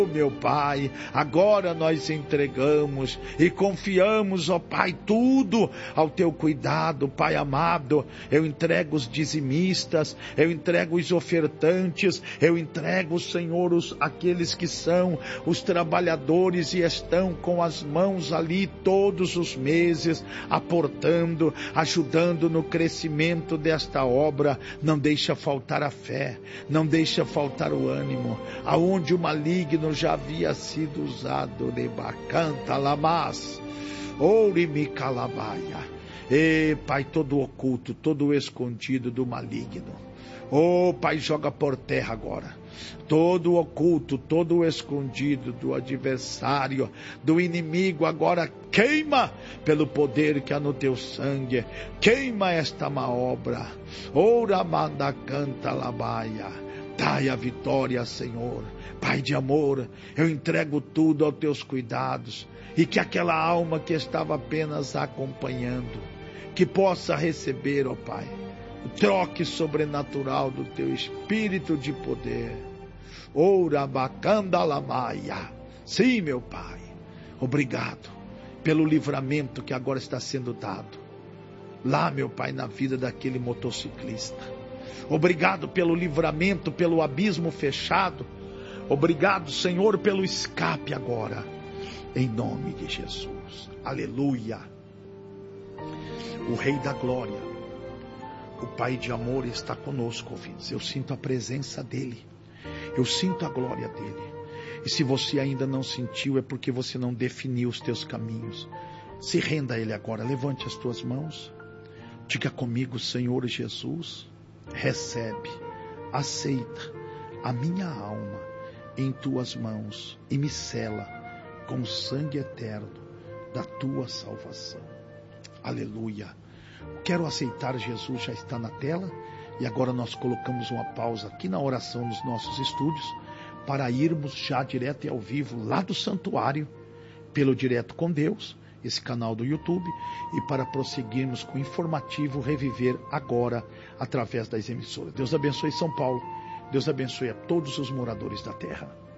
Meu Pai, agora nós entregamos e confiamos, ó Pai, tudo ao Teu cuidado, Pai amado. Eu entrego os dizimistas, eu entrego os ofertantes, eu entrego, Senhor, aqueles que são os trabalhadores e estão com as mãos ali todos os meses, aportando, ajudando no crescimento desta obra. Não deixa faltar a fé, não deixa faltar o ânimo, aonde o maligno já havia sido usado, lebacanta lamas, ourimi calabaia. E Pai, todo oculto, todo escondido do maligno, Pai, joga por terra agora. Todo oculto, todo escondido do adversário, do inimigo, agora queima pelo poder que há no Teu sangue. Queima esta má obra. Ora manda canta labaia. Dai a vitória, Senhor. Pai de amor, eu entrego tudo aos Teus cuidados, e que aquela alma que estava apenas acompanhando, que possa receber, ó Pai, o troque sobrenatural do Teu Espírito de poder. Ora bacanda lamaia. Sim, meu Pai, obrigado pelo livramento que agora está sendo dado lá, meu Pai, na vida daquele motociclista. Obrigado pelo livramento, pelo abismo fechado. Obrigado, Senhor, pelo escape agora, em nome de Jesus. Aleluia. O Rei da Glória, o Pai de amor está conosco, ouvintes. Eu sinto a presença dEle, eu sinto a glória dEle. E se você ainda não sentiu, é porque você não definiu os teus caminhos. Se renda a Ele agora, levante as tuas mãos, diga comigo: Senhor Jesus, recebe, aceita a minha alma em Tuas mãos e me sela com o sangue eterno da Tua salvação. Aleluia. Quero aceitar Jesus já está na tela, e agora nós colocamos uma pausa aqui na oração nos nossos estúdios para irmos já direto e ao vivo lá do santuário, pelo Direto com Deus, esse canal do YouTube, e para prosseguirmos com o informativo Reviver agora através das emissoras. Deus abençoe São Paulo. Deus abençoe a todos os moradores da terra.